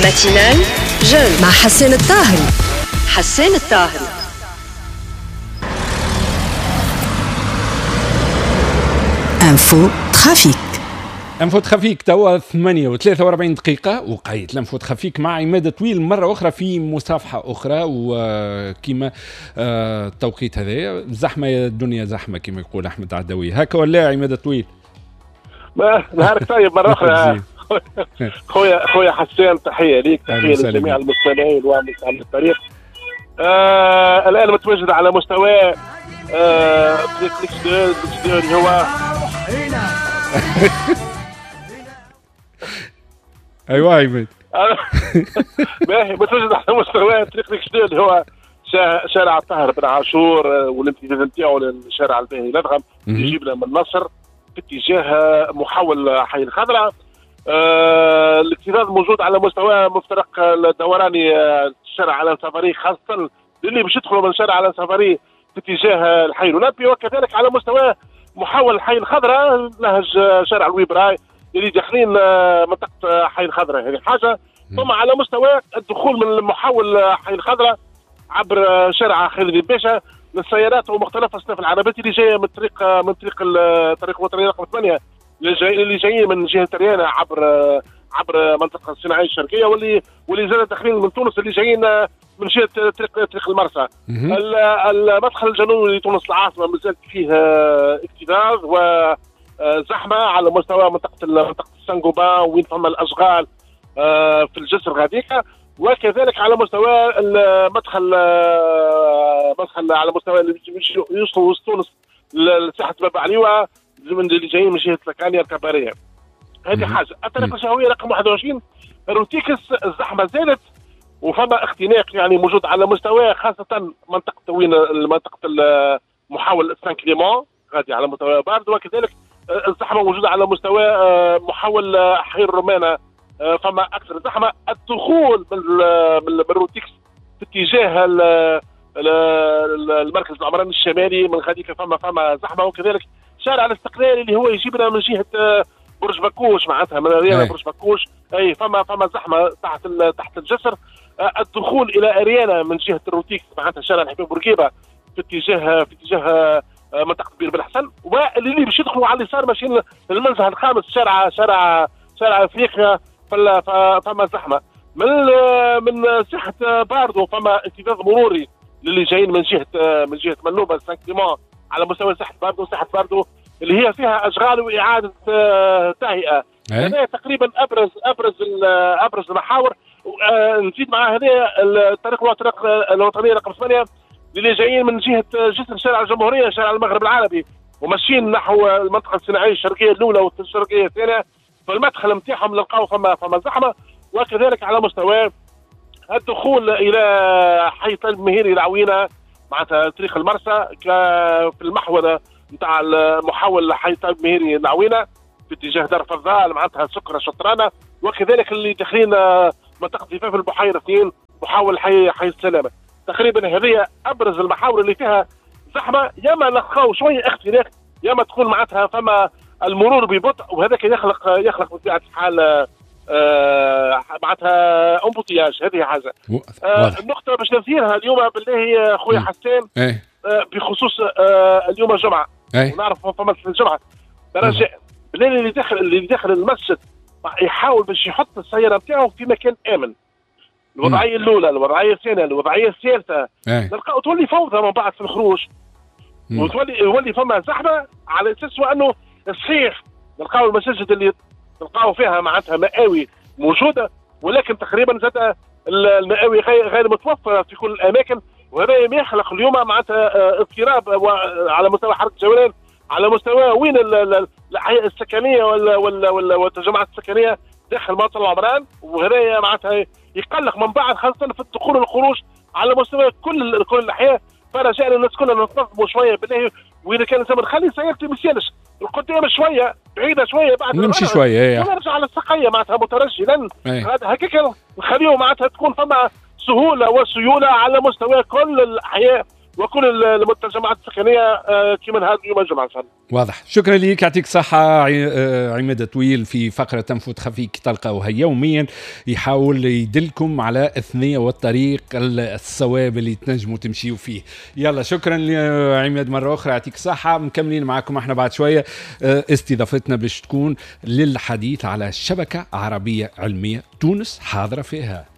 ماتينال جون مع حسان الطاهري. حسان الطاهري. انفو ترافيك. انفو ترافيك توا 8:43 دقيقة، وقيت الانفو ترافيك مع عماد طويل مرة أخرى في مصافحة أخرى، وكيما التوقيت هذا زحمة، الدنيا زحمة كيما يقول أحمد عدوي، هكا ولا عماد طويل؟ نهارك طيب مرة أخرى. خويا حسان، تحية ليك، تحية لجميع المستمعين ومستمعين التاريخ. الآن متواجد على مستوى اللي هو ايوه عماد. متواجد على مستوى طريق ليكسدو اللي هو شارع الطاهر بن عاشور، والامتداد نتاعو للشارع الباهي لدغم يجيبنا من مصر في اتجاه محول حي الخضراء. الاكتظاظ موجود على مستوى مفترق الدوراني الشارع على سفري، خاصة اللي باش يدخلوا من شارع على سفري في اتجاه الحي الأولمبي، وكذلك على مستوى محول الحي الخضراء نهج شارع الويبراي اللي داخلين منطقة حي الخضراء، هذه حاجة. ثم على مستوى الدخول من محول حي الخضراء عبر شارع خالد بن باشا للسيارات ومختلف اصناف العربات اللي جايه من طريق الوطنيه رقم 8 اللي جايين من جهه ريانه عبر المنطقه الصناعيه الشرقيه، واللي زاد داخلين من تونس اللي جايين من جهه طريق المرسى. المدخل الجنوبي لتونس العاصمه مازال فيه اكتظاظ وزحمه على مستوى منطقه السنغوبان وين ثم الاشغال في الجسر غاديكا، وكذلك على مستوى المدخل على مستوى اللي يوصلوا وسط تونس لساحه باب عليوه اللي جايين من جهه لكانيا الكباريه. هذه حاجه. الطريق الشهويه رقم 21 روتيكس الزحمه زادت وفما اختناق يعني موجود على مستوى خاصه منطقه محاول سان كليمون غادي على مستوى بارد، وكذلك الزحمه موجوده على مستوى محاول حي الرومانه. فما اكثر زحمه. الدخول من روتيكس في اتجاه المركز العمراني الشمالي من غاديكا فما زحمه، وكذلك شارع الاستقلال اللي هو يجيبنا من جهه برج بكوش معناتها من رياض برج بكوش، اي فما زحمه تحت الجسر. الدخول الى اريانا من جهه الروتيكس معناتها شارع الحبيب بورقيبه في اتجاه منطقه بير بن حسن، واللي باش يدخلوا على اليسار ماشيين للمنزه الخامس شارع افريقيا فما زحمه. من ساحه باردو فما اكتظاظ مروري للي جايين من جهه منوبه سان كليمون على مستوى ساحه باردو اللي هي فيها اشغال واعاده تهيئه. هذا تقريبا ابرز المحاور. نزيد مع هذا الطريق الوطنيه رقم 8 اللي جايين من جهه جسر شارع الجمهوريه شارع المغرب العربي وماشيين نحو المنطقه الصناعيه الشرقيه الاولى والشرقيه الثانيه، فالمدخل نتاعهم نلقاو فما زحمه. وكذلك على مستوى الدخول الى حي طلب مهيري العوينه معناتها طريق المرسى في المحور نتاع محول حي طلب مهيري العوينه في اتجاه دار فضال معناتها سكره شطرانه، وكذلك اللي داخلين منطقه ضفاف البحيره 2 محول حي السلامه. تقريبا هذه ابرز المحاور اللي فيها زحمه، ياما نلقاو شويه اختلاف ياما تكون معناتها فما المرور ببطء، وهذاك يخلق بطبيعه الحال معناتها امبوتياج. هذه حاجه. النقطه باش نثيرها اليوم بالله خويا حسان بخصوص اليوم الجمعه، ونعرف فما الجمعه برجع بالله اللي داخل المسجد يحاول باش يحط السياره نتاعو في مكان امن. الوضعيه الاولى، الوضعيه الثانيه، الوضعيه الثالثه نلقاو تولي فوضى من بعد في الخروج، وتولي فما زحمه على اساس انه صحيح نلقاو المساجد اللي نلقاو فيها معناتها مآوي موجوده، ولكن تقريبا زاد المآوي غير متوفره في كل الاماكن، وهذا يخلق اليوم معناتها اضطراب على مستوى حركه الجولان، على مستوى وين الاحياء السكنيه والتجمعات السكنيه داخل منطقه العمران، وهذا معناتها يقلق من بعد خاصه في الدخول والخروج على مستوى كل الاحياء. فرجاء الناس كلها نتنظموا شويه بالله، واذا كان الزمن خلي سيارتي ما تسالش القدام شويه بعيده شويه بعد نمشي شويه ونرجع على السقيه معناتها مترجلا هكاك نخليهم معناتها تكون فما سهوله وسيوله على مستوى كل الاحياء وكل المجتمعات السكنيه كما هذا يوم الجمعه ان شاء الله. واضح. شكرا لك، يعطيك الصحة. عماد طويل في فقرة تنفذ خفيك تلقاوها يوميا يحاول يدلكم على أثنية والطريق الصواب اللي تنجموا تمشيوا فيه. يلا شكرا لعماد مرة أخرى، يعطيك الصحة. مكملين معكم احنا بعد شوية. استضافتنا باش تكون للحديث على شبكة عربية علمية تونس حاضرة فيها.